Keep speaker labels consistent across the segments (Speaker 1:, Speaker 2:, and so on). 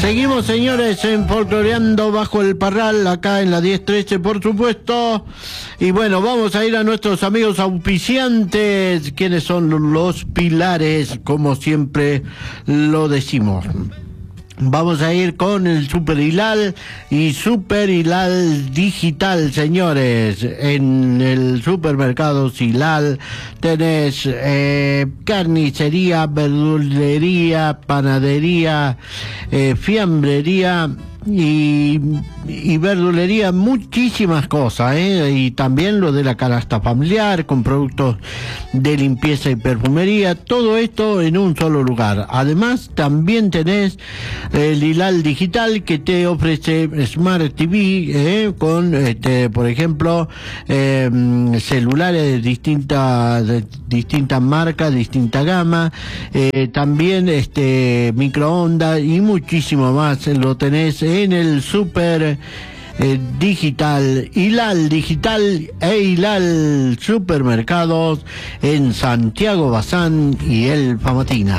Speaker 1: Seguimos, señores, en Folcloreando Bajo el Parral, acá en la 1013, por supuesto. Y bueno, vamos a ir a nuestros amigos auspiciantes, quienes son los pilares, como siempre lo decimos. Vamos a ir con el Super Hilal y Super Hilal Digital, señores. En el supermercado Hilal tenés carnicería, verdulería, panadería, fiambrería y verdulería, muchísimas cosas, y también lo de la canasta familiar con productos de limpieza y perfumería, todo esto en un solo lugar. Además también tenés el Hilal Digital, que te ofrece Smart TV, con por ejemplo celulares de distintas marcas, distinta gama, también microondas y muchísimo más. Lo tenés en el Super Digital, Hilal Digital e Hilal Supermercados en Santiago Bazán y El Famatina.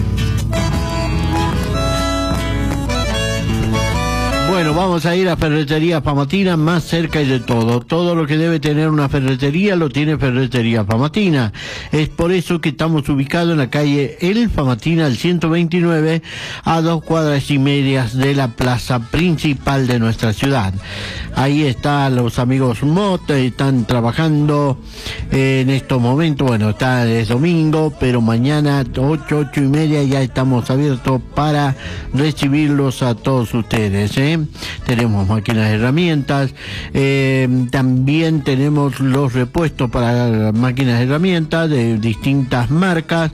Speaker 1: Bueno, vamos a ir a Ferretería Famatina, más cerca y de todo. Todo lo que debe tener una ferretería lo tiene Ferretería Famatina. Es por eso que estamos ubicados en la calle El Famatina, al 129, a 2 cuadras y medias de la plaza principal de nuestra ciudad. Ahí están los amigos Mott, están trabajando en estos momentos. Bueno, es domingo, pero mañana 8 y media ya estamos abiertos para recibirlos a todos ustedes, Tenemos máquinas de herramientas, también tenemos los repuestos para máquinas de herramientas de distintas marcas,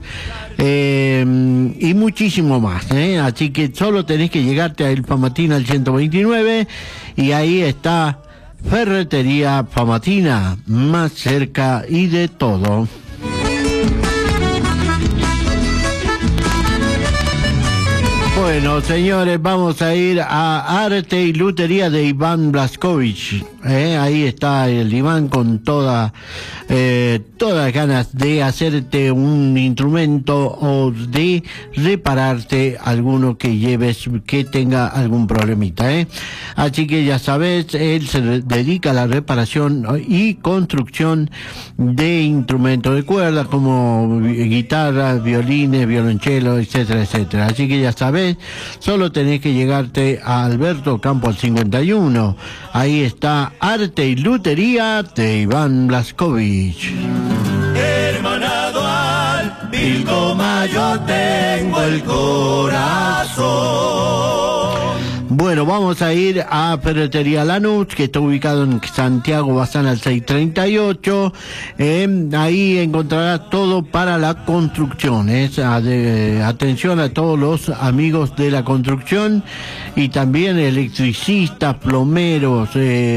Speaker 1: y muchísimo más, así que solo tenés que llegarte a El Famatina al 129 y ahí está Ferretería Famatina, más cerca y de todo. Bueno, señores, vamos a ir a Arte y Lutería de Iván Blaskovich. Ahí está el Iván con todas ganas de hacerte un instrumento o de repararte alguno que lleves que tenga algún problemita, Así que ya sabes, él se dedica a la reparación y construcción de instrumentos de cuerda como guitarras, violines, violonchelos, etcétera, etcétera. Así que ya sabes, solo tenés que llegarte a Alberto Campo al 51. Ahí está Arte y Lutería de Iván Blaskovich.
Speaker 2: Hermanado al Pilcoma yo tengo el corazón.
Speaker 1: Bueno, vamos a ir a Ferretería Lanús, que está ubicado en Santiago Bazán al 638. Ahí encontrarás todo para la construcción. Atención a todos los amigos de la construcción y también electricistas, plomeros,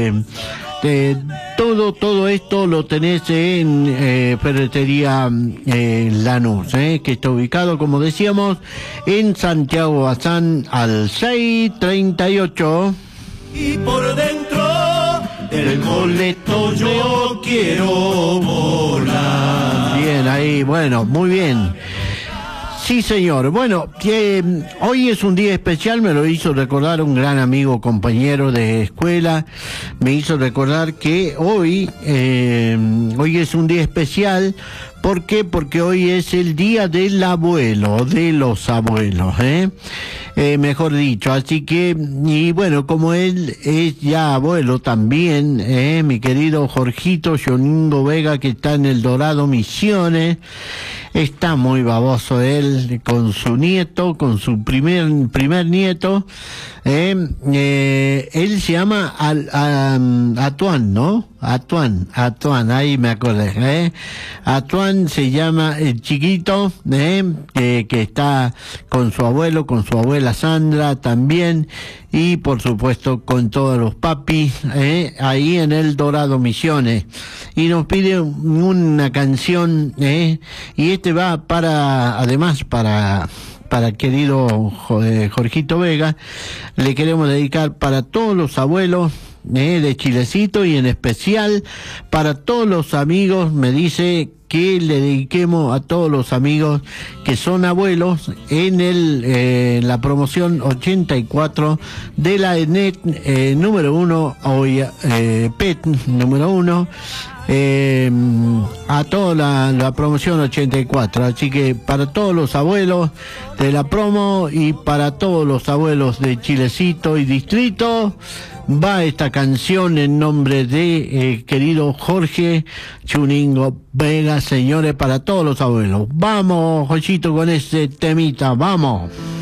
Speaker 1: todo esto lo tenés en Ferretería Lanús, que está ubicado, como decíamos, en Santiago Bazán al 638.
Speaker 2: Y por dentro del boleto yo quiero volar.
Speaker 1: Bien, ahí, bueno, muy bien. Sí, señor. Bueno, hoy es un día especial, me lo hizo recordar un gran amigo, compañero de escuela. Me hizo recordar que hoy es un día especial. ¿Por qué? Porque hoy es el día del abuelo, de los abuelos, mejor dicho. Así que, y bueno, como él es ya abuelo también, mi querido Jorgito Yoningo Vega, que está en El Dorado Misiones, está muy baboso él con su nieto, con su primer nieto. Él se llama Atuán, ¿no? Atuán, ahí me acordé, Atuán se llama el chiquito, que está con su abuelo, con su abuela Sandra también, y por supuesto con todos los papis, ahí en El Dorado Misiones. Y nos pide una canción, y va además para querido Jorgito Vega, le queremos dedicar para todos los abuelos de Chilecito y en especial para todos los amigos, me dice, que le dediquemos a todos los amigos que son abuelos en la promoción 84 de la ENET número 1, hoy PET número 1, a toda la promoción 84. Así que para todos los abuelos de la promo y para todos los abuelos de Chilecito y Distrito, va esta canción en nombre de querido Jorge Chuningo Vega, señores, para todos los abuelos. Vamos, Joyito, con ese temita, vamos.